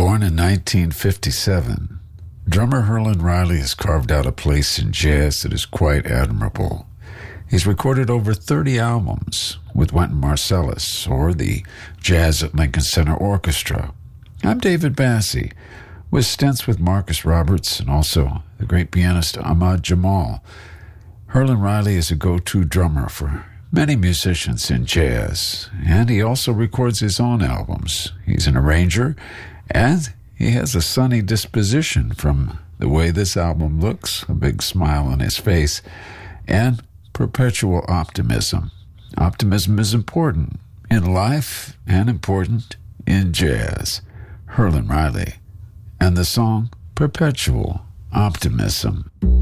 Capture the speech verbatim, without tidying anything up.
Born in nineteen fifty-seven, drummer Herlin Riley has carved out a place in jazz that is quite admirable. He's recorded over thirty albums with Wynton Marsalis or the Jazz at Lincoln Center Orchestra. I'm David Bassi, with stints with Marcus Roberts and also the great pianist Ahmad Jamal. Herlin Riley is a go-to drummer for many musicians in jazz, and he also records his own albums. He's an arranger, and he has a sunny disposition from the way this album looks, a big smile on his face, and perpetual optimism. Optimism is important in life and important in jazz. Herlin Riley and the song Perpetual Optimism.